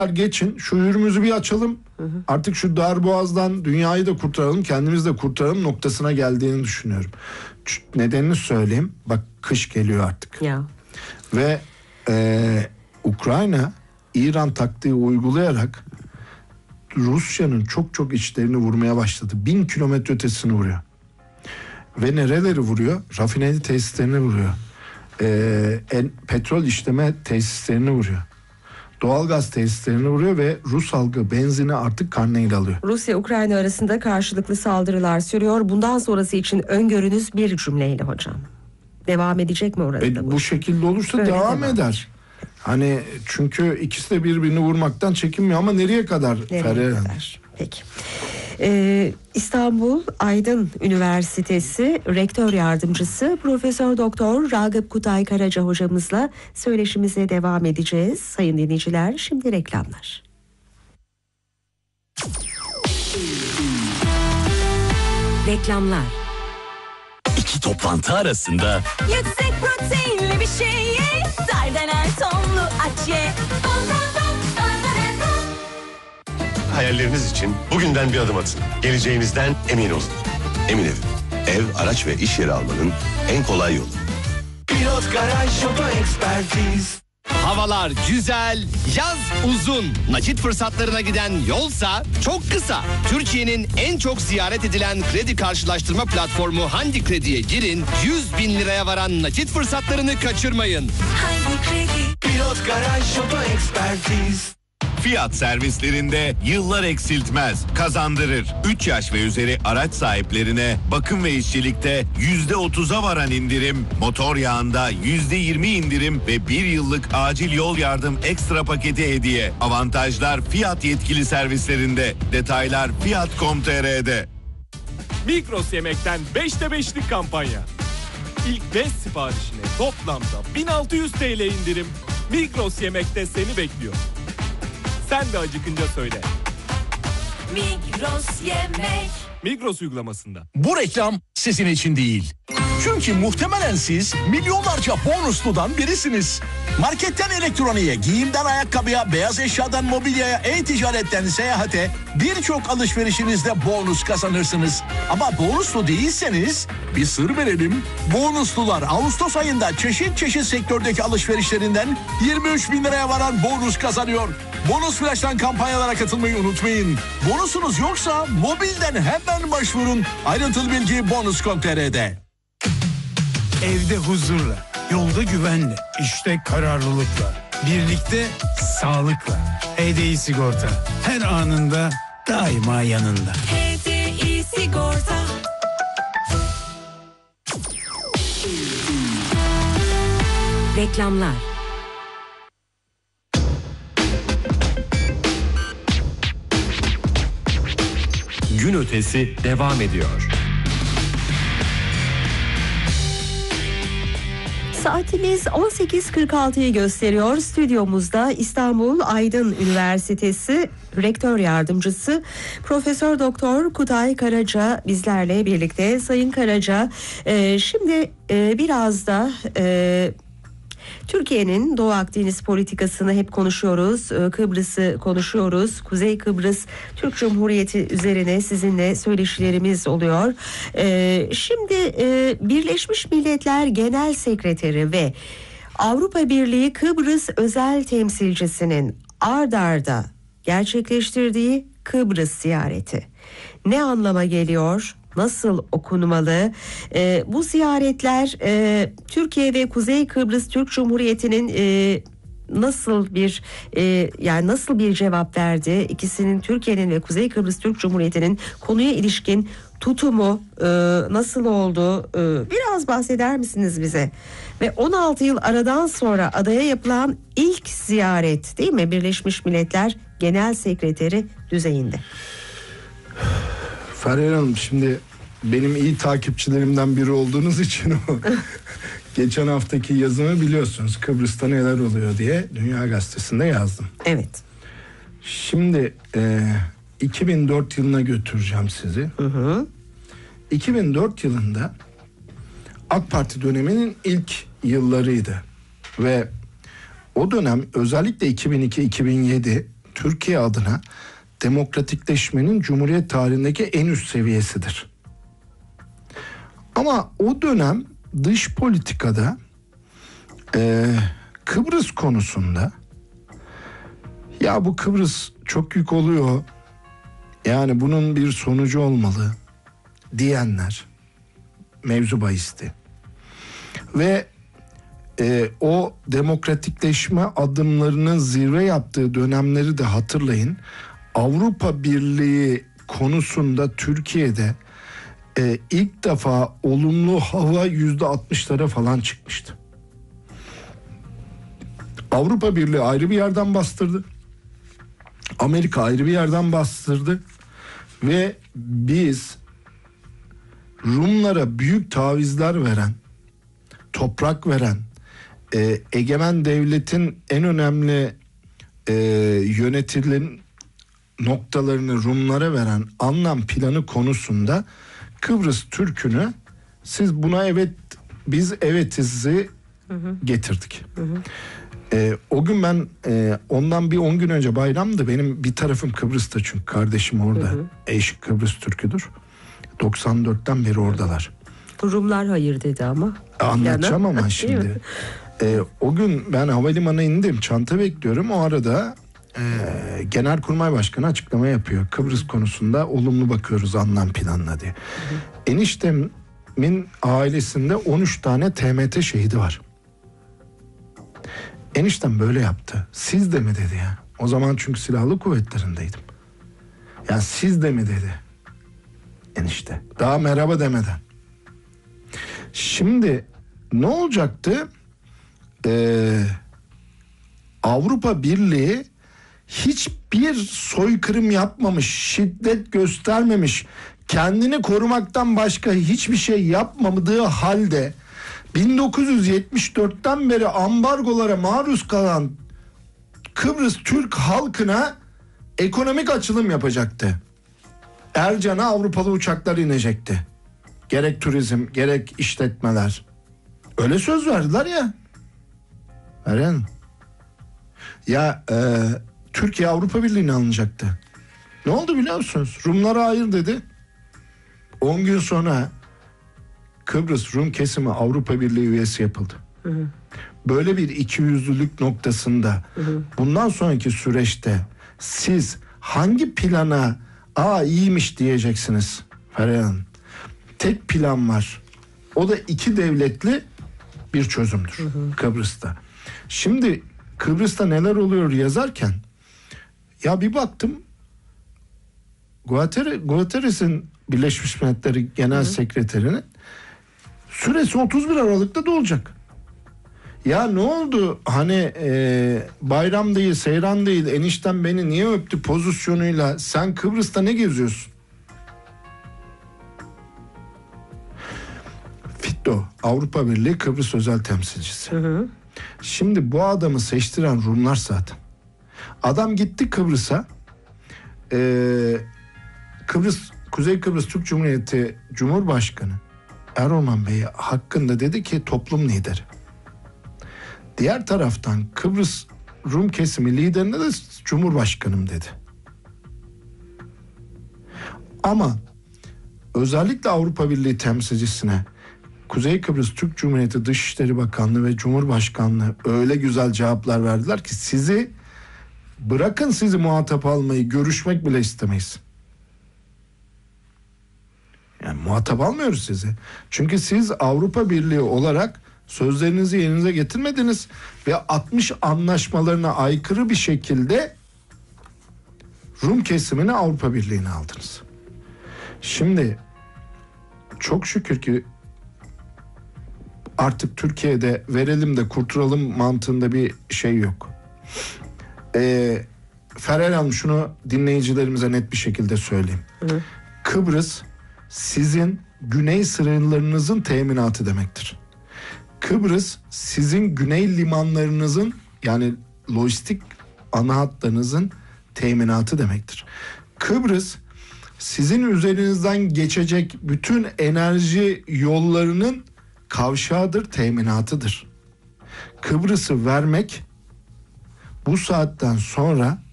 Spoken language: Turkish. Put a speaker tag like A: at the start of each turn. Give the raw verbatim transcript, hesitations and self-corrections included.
A: geçin, şu yürümüzü bir açalım. Hı hı. Artık şu dar boğazdan dünyayı da kurtaralım, kendimizi de kurtaralım noktasına geldiğini düşünüyorum. Nedenini söyleyeyim. Bak, kış geliyor artık.
B: Ya.
A: Ve e, Ukrayna İran taktiği uygulayarak Rusya'nın çok çok içlerini vurmaya başladı. Bin kilometre ötesini vuruyor. Ve nereleri vuruyor? Rafineri tesislerini vuruyor. Ee, en, petrol işleme tesislerini vuruyor. Doğalgaz tesislerini vuruyor ve Rus halkı benzini artık karneyle alıyor.
B: Rusya-Ukrayna arasında karşılıklı saldırılar sürüyor. Bundan sonrası için öngörünüz bir cümleyle hocam. Devam edecek mi orada?
A: E, bu şekilde olursa
B: Böyle
A: devam,
B: devam
A: eder. Hani çünkü ikisi de birbirini vurmaktan çekinmiyor ama nereye kadar?
B: Nereye
A: Ferhat?
B: kadar? Peki. Ee, İstanbul Aydın Üniversitesi Rektör Yardımcısı Profesör Doktor Ragıp Kutay Karaca hocamızla söyleşimize devam edeceğiz. Sayın dinleyiciler, şimdi reklamlar. Reklamlar.
C: İki toplantı arasında
D: yüksek proteinli bir şey ye. Dardanel tonlu aç ye.
E: Hayalleriniz için bugünden bir adım atın. Geleceğinizden emin olun. Emin Ev. Ev, araç ve iş yeri almanın en kolay yolu.
F: Pilot Garaj Oto Ekspertiz.
C: havalar güzel, yaz uzun. Nakit fırsatlarına giden yolsa çok kısa. Türkiye'nin en çok ziyaret edilen kredi karşılaştırma platformu Handi Kredi'ye girin. yüz bin liraya varan nakit fırsatlarını kaçırmayın.
D: Handi Kredi.
F: Pilot Garaj Oto Ekspertiz.
G: Fiyat servislerinde yıllar eksiltmez, kazandırır. üç yaş ve üzeri araç sahiplerine bakım ve işçilikte yüzde otuza varan indirim, motor yağında yüzde yirmi indirim ve bir yıllık acil yol yardım ekstra paketi hediye. Avantajlar Fiyat yetkili servislerinde. Detaylar fiyat nokta com nokta tr'de.
H: Migros Yemek'ten beşte beşlik kampanya. İlk beş siparişine toplamda bin altı yüz TL indirim. Migros Yemek'te seni bekliyor. Sen de acıkınca söyle.
D: Migros Yemek.
H: Migros uygulamasında.
C: Bu reklam sizin için değil. Çünkü muhtemelen siz milyonlarca bonusludan birisiniz. Marketten elektroniğe, giyimden ayakkabıya, beyaz eşyadan mobilyaya, e-ticaretten seyahate birçok alışverişinizde bonus kazanırsınız. Ama bonuslu değilseniz bir sır verelim. Bonuslular Ağustos ayında çeşit çeşit sektördeki alışverişlerinden yirmi üç bin liraya varan bonus kazanıyor. Bonus Flash'tan kampanyalara katılmayı unutmayın. Bonusunuz yoksa mobilden hemen başvurun. Ayrıntılı bilgi bonus nokta com nokta tr'de.
I: Evde huzurla, yolda güvenle, işte kararlılıkla, birlikte sağlıkla. H D I Sigorta her anında daima yanında.
D: H D I Sigorta.
B: Reklamlar.
J: Gün ötesi devam ediyor.
B: Saatimiz on sekiz kırk altıyı gösteriyor. Stüdyomuzda İstanbul Aydın Üniversitesi Rektör Yardımcısı Profesör Doktor Kutay Karaca bizlerle birlikte. Sayın Karaca, e, şimdi e, biraz da e, Türkiye'nin Doğu Akdeniz politikasını hep konuşuyoruz. Kıbrıs'ı konuşuyoruz. Kuzey Kıbrıs Türk Cumhuriyeti üzerine sizinle söyleşilerimiz oluyor. Şimdi Birleşmiş Milletler Genel Sekreteri ve Avrupa Birliği Kıbrıs Özel Temsilcisinin ard arda gerçekleştirdiği Kıbrıs ziyareti ne anlama geliyor? Nasıl okunmalı? Ee, bu ziyaretler e, Türkiye ve Kuzey Kıbrıs Türk Cumhuriyeti'nin e, nasıl bir e, yani nasıl bir cevap verdi? İkisinin, Türkiye'nin ve Kuzey Kıbrıs Türk Cumhuriyeti'nin konuya ilişkin tutumu e, nasıl oldu? E, biraz bahseder misiniz bize? Ve on altı yıl aradan sonra adaya yapılan ilk ziyaret, değil mi? Birleşmiş Milletler Genel Sekreteri düzeyinde.
A: Ferhat Hanım, şimdi benim iyi takipçilerimden biri olduğunuz için o geçen haftaki yazımı biliyorsunuz, Kıbrıs'ta neler oluyor diye Dünya Gazetesi'nde yazdım.
B: Evet.
A: Şimdi e, iki bin dört yılına götüreceğim sizi. Hı hı. iki bin dört yılında AK Parti döneminin ilk yıllarıydı ve o dönem özellikle iki bin iki iki bin yedi Türkiye adına demokratikleşmenin Cumhuriyet tarihindeki en üst seviyesidir. Ama o dönem dış politikada e, Kıbrıs konusunda ya bu Kıbrıs çok yük oluyor, yani bunun bir sonucu olmalı diyenler mevzu bahisti. Ve e, o demokratikleşme adımlarının zirve yaptığı dönemleri de hatırlayın. Avrupa Birliği konusunda Türkiye'de e, ilk defa olumlu hava yüzde altmışlara falan çıkmıştı. Avrupa Birliği ayrı bir yerden bastırdı. Amerika ayrı bir yerden bastırdı. Ve biz Rumlara büyük tavizler veren, toprak veren, e, egemen devletin en önemli e, yönetilen noktalarını Rumlara veren anlam planı konusunda Kıbrıs Türk'ünü siz buna evet, biz evetizi getirdik. Hı hı. E, o gün ben e, ondan bir on gün önce bayramdı. Benim bir tarafım Kıbrıs'ta, çünkü kardeşim orada. Hı hı. Eş Kıbrıs Türk'üdür. doksan dörtten beri oradalar.
B: Rumlar hayır dedi ama.
A: Anlatacağım ama şimdi. E, o gün ben havalimanına indim. Çanta bekliyorum. O arada e, Genelkurmay Başkanı açıklama yapıyor. Kıbrıs konusunda olumlu bakıyoruz anlam planına diye. Hı hı. Eniştemin ailesinde on üç tane T M T şehidi var. Eniştem böyle yaptı. Siz de mi dedi ya. O zaman çünkü silahlı kuvvetlerindeydim. Ya siz de mi dedi. Enişte. Daha merhaba demeden. Şimdi ne olacaktı? Ee, Avrupa Birliği hiçbir soykırım yapmamış, şiddet göstermemiş, kendini korumaktan başka hiçbir şey yapmadığı halde bin dokuz yüz yetmiş dörtten beri ambargolara maruz kalan Kıbrıs Türk halkına ekonomik açılım yapacaktı. Ercan'a Avrupalı uçaklar inecekti. Gerek turizm, gerek işletmeler. Öyle söz verdiler ya. Eren. Ya e, Türkiye Avrupa Birliği'ne alınacaktı. Ne oldu biliyor musunuz? Rumlara hayır dedi. on gün sonra Kıbrıs Rum kesimi Avrupa Birliği üyesi yapıldı. Hı hı. Böyle bir ikiyüzlülük noktasında hı hı. bundan sonraki süreçte siz hangi plana aa iyiymiş diyeceksiniz Feriha Hanım? Tek plan var. O da iki devletli bir çözümdür hı hı. Kıbrıs'ta. Şimdi Kıbrıs'ta neler oluyor yazarken ya bir baktım Guterres'in Birleşmiş Milletler Genel hı hı. Sekreterinin süresi otuz bir Aralık'ta dolacak. Ya ne oldu? Hani e, bayram değil, seyran değil, enişten beni niye öptü pozisyonuyla sen Kıbrıs'ta ne geziyorsun? Fitto, Avrupa Birliği Kıbrıs özel temsilcisi. Hı hı. Şimdi bu adamı seçtiren Rumlar zaten. Adam gitti Kıbrıs'a. E, Kıbrıs, Kuzey Kıbrıs Türk Cumhuriyeti Cumhurbaşkanı Erdoğan Bey hakkında dedi ki toplum lideri. Diğer taraftan Kıbrıs Rum kesimi liderine de Cumhurbaşkanım dedi. Ama özellikle Avrupa Birliği temsilcisine Kuzey Kıbrıs Türk Cumhuriyeti Dışişleri Bakanlığı ve Cumhurbaşkanlığı öyle güzel cevaplar verdiler ki sizi bırakın sizi muhatap almayı, görüşmek bile istemeyiz. Yani muhatap almıyoruz sizi. Çünkü siz Avrupa Birliği olarak sözlerinizi yerinize getirmediniz ve altmış anlaşmalarına aykırı bir şekilde Rum kesimini Avrupa Birliği'ne aldınız. Şimdi çok şükür ki artık Türkiye'de verelim de kurtulalım mantığında bir şey yok. Ee, Ferhat Hanım şunu dinleyicilerimize net bir şekilde söyleyeyim. Hı. Kıbrıs sizin güney sınırlarınızın teminatı demektir. Kıbrıs sizin güney limanlarınızın yani lojistik ana hatlarınızın teminatı demektir. Kıbrıs sizin üzerinizden geçecek bütün enerji yollarının kavşağıdır, teminatıdır. Kıbrıs'ı vermek bu saatten sonra